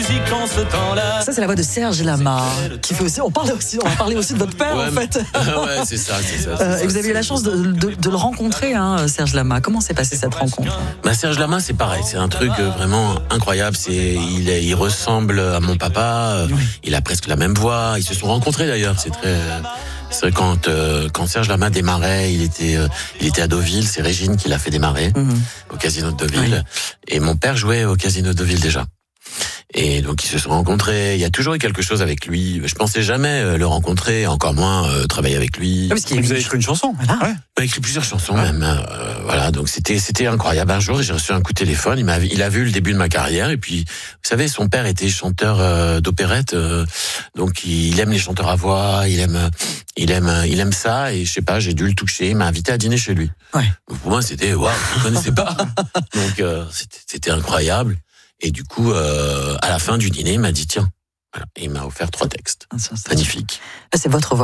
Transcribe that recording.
musique en ce temps-là. Ça, c'est la voix de Serge Lama, qui fait aussi. On va parler aussi de votre père, Ouais, en fait. Ouais, c'est ça. Et vous avez eu la chance de le rencontrer, hein, Serge Lama. Comment s'est passée cette rencontre? Serge Lama, c'est pareil, c'est un truc vraiment incroyable. Il ressemble à mon papa. Il a presque la même voix. Ils se sont rencontrés d'ailleurs. C'est vrai, quand Serge Lama démarrait, il était à Deauville. C'est Régine qui l'a fait démarrer au Casino de Deauville. Oui. Et mon père jouait au Casino de Deauville déjà. Et donc ils se sont rencontrés. Il y a toujours eu quelque chose avec lui. Je pensais jamais le rencontrer, encore moins travailler avec lui. Parce qu'il vous avez écrit une chanson. Voilà. Ouais. Il a écrit plusieurs chansons même. Voilà, donc c'était incroyable. Un jour, j'ai reçu un coup de téléphone. Il a vu le début de ma carrière. Et puis, vous savez, son père était chanteur d'opérette. Donc il aime les chanteurs à voix. Il aime ça. Et je sais pas, j'ai dû le toucher. Il m'a invité à dîner chez lui. Ouais. Donc, pour moi, c'était waouh, je ne connaissais pas. Donc c'était incroyable. Et du coup, à la fin du dîner, il m'a dit tiens. Voilà. Et il m'a offert 3 textes. Ça, magnifiques. C'est votre voix.